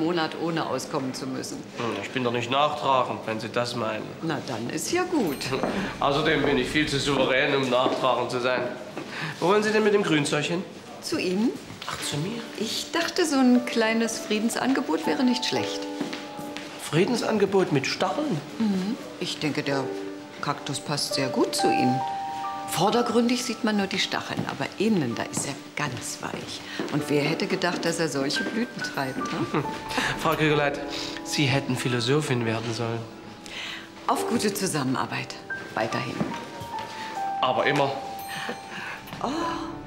Monat ohne auskommen zu müssen. Ich bin doch nicht nachtragend, wenn Sie das meinen. Na, dann ist ja gut. Außerdem bin ich viel zu souverän, um nachtragend zu sein. Wo wollen Sie denn mit dem Grünzeug hin? Zu Ihnen? Ach, zu mir? Ich dachte, so ein kleines Friedensangebot wäre nicht schlecht. Friedensangebot mit Stacheln? Ich denke, der Kaktus passt sehr gut zu Ihnen. Vordergründig sieht man nur die Stacheln, aber innen, da ist er ganz weich. Und wer hätte gedacht, dass er solche Blüten treibt? Ne? Frau Kügeleit, Sie hätten Philosophin werden sollen. Auf gute Zusammenarbeit. Weiterhin. Aber immer. Oh,